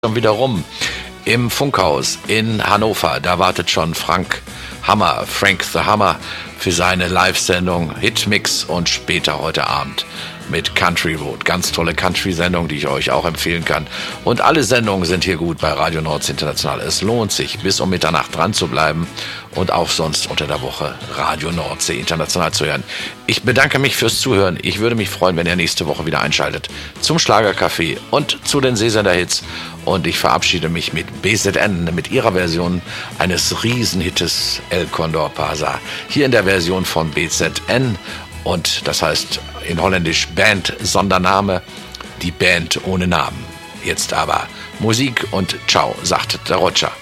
Schon wieder rum im Funkhaus in Hannover. Da wartet schon Frank the Hammer, für seine Live-Sendung Hitmix und später heute Abend mit Country Road. Ganz tolle Country-Sendung, die ich euch auch empfehlen kann. Und alle Sendungen sind hier gut bei Radio Nordsee International. Es lohnt sich, bis um Mitternacht dran zu bleiben und auch sonst unter der Woche Radio Nordsee International zu hören. Ich bedanke mich fürs Zuhören. Ich würde mich freuen, wenn ihr nächste Woche wieder einschaltet zum Schlagercafé und zu den Seesender-Hits. Und ich verabschiede mich mit BZN, mit ihrer Version eines Riesenhittes El Condor Pasa. Hier in der Version von BZN. Und das heißt in Holländisch Band Sondername, die Band ohne Namen. Jetzt aber Musik und ciao, sagt der Roger.